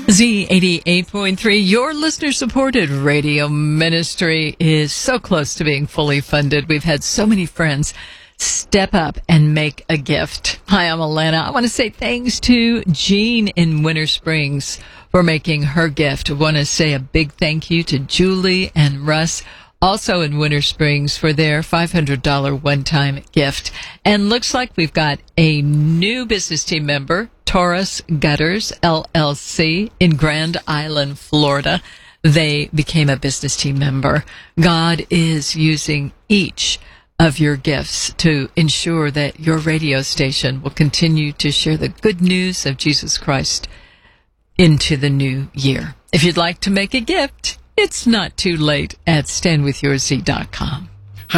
Z88.3, your listener-supported radio ministry, is so close to being fully funded. We've had so many friends step up and make a gift. Hi, I'm Alana. I want to say thanks to Jean in Winter Springs for making her gift. I want to say a big thank you to Julie and Russ, also in Winter Springs, for their $500 one-time gift. And looks like we've got a new business team member, Taurus Gutters, LLC, in Grand Island, Florida. They became a business team member. God is using each of your gifts to ensure that your radio station will continue to share the good news of Jesus Christ into the new year. If you'd like to make a gift, it's not too late at StandWithYourZ.com.